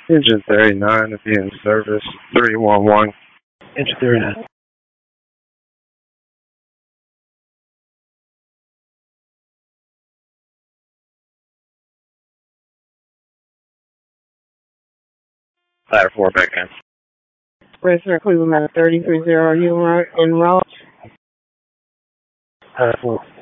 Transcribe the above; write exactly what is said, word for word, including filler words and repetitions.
Engine thirty-nine to be in service, three one one. Engine thirty-nine. Ladder four back in. Express Cleveland at thirty-three zero, you are en route. Ladder four.